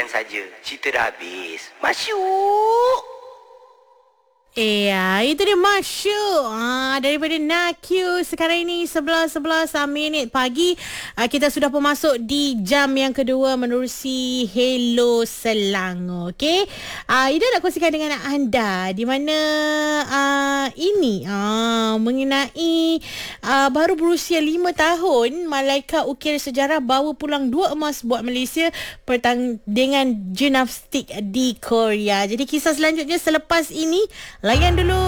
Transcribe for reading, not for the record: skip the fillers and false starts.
saja. Cerita dah habis. Masyuk. Itu dia Masyuk daripada Nakyu. Sekarang ini 11:11 minit pagi. Kita sudah pun masuk di jam yang kedua menerusi Hello Selangor. Okey. Ida nak kongsikan dengan anda di mana ini mengenai baru berusia 5 tahun, Malaika ukir sejarah bawa pulang 2 emas buat Malaysia pertandingan gimnastik di Korea. Jadi kisah selanjutnya selepas ini. Layan dulu